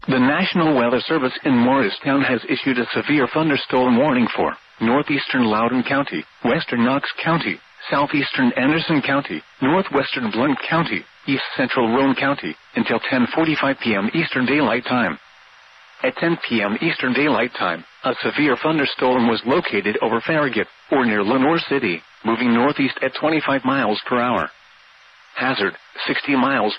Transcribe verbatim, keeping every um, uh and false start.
The National Weather Service in Morristown has issued a severe thunderstorm warning for northeastern Loudoun County, western Knox County, southeastern Anderson County, northwestern Blount County, east central Roane County, until ten forty-five p.m. Eastern Daylight Time. At ten p.m. Eastern Daylight Time, a severe thunderstorm was located over Farragut, or near Lenoir City, moving northeast at twenty-five miles per hour. Hazard, sixty miles